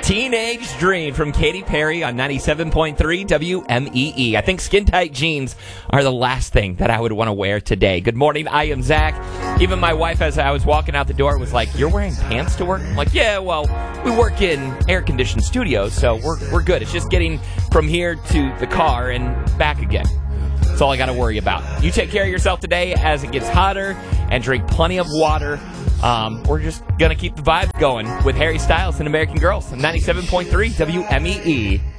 Teenage Dream from Katy Perry on 97.3 WMEE. I think skin-tight jeans are the last thing that I would want to wear today. Good morning, I am Zach. Even my wife, as I was walking out the door, was like, "You're wearing pants to work?" I'm like, "Yeah, well, we work in air-conditioned studios, so we're good. It's just getting from here to the car and back again. That's all I got to worry about." You take care of yourself today as it gets hotter and drink plenty of water. We're just going to keep the vibes going with Harry Styles and American Girls on 97.3 WMEE.